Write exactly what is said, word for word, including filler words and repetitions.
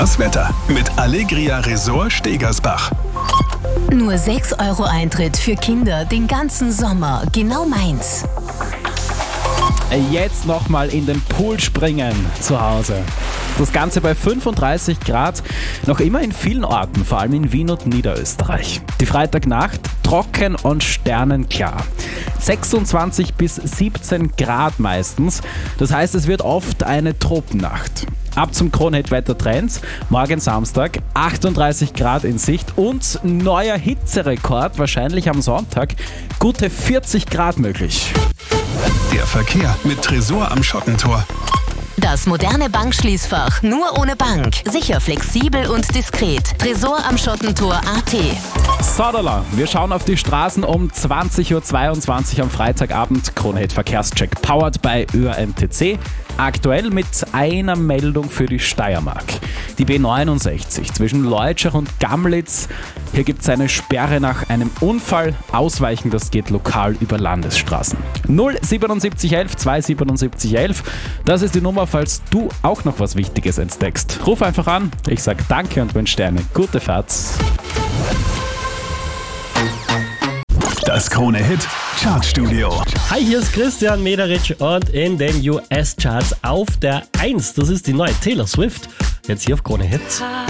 Das Wetter mit Allegria Resort Stegersbach. Nur sechs Euro Eintritt für Kinder den ganzen Sommer. Genau meins. Jetzt nochmal in den Pool springen zu Hause. Das Ganze bei fünfunddreißig Grad, noch immer in vielen Orten, vor allem in Wien und Niederösterreich. Die Freitagnacht trocken und sternenklar. sechsundzwanzig bis siebzehn Grad meistens, das heißt, es wird oft eine Tropennacht. Ab zum Kronhit-Wettertrends, morgen Samstag, achtunddreißig Grad in Sicht und neuer Hitzerekord, wahrscheinlich am Sonntag, gute vierzig Grad möglich. Der Verkehr mit Tresor am Schottentor. Das moderne Bankschließfach, nur ohne Bank. Sicher, flexibel und diskret. Tresor am Schottentor punkt a t. Sodala, wir schauen auf die Straßen um zwanzig Uhr zweiundzwanzig am Freitagabend. Kronhit Verkehrscheck, powered by Ö R M T C. Aktuell mit einer Meldung für die Steiermark. Die B neunundsechzig zwischen Leutschach und Gamlitz. Hier gibt es eine Sperre nach einem Unfall. Ausweichen, das geht lokal über Landesstraßen. null siebenundsiebzig elf zweihundertsiebenundsiebzig elf. Das ist die Nummer, falls du auch noch was Wichtiges entdeckst. Ruf einfach an. Ich sage danke und wünsche dir eine gute Fahrt. Das Krone-Hit Chartstudio. Hi, hier ist Christian Mederitsch und in den U S-Charts auf der eins. Das ist die neue Taylor Swift. Jetzt hier auf Krone Hit.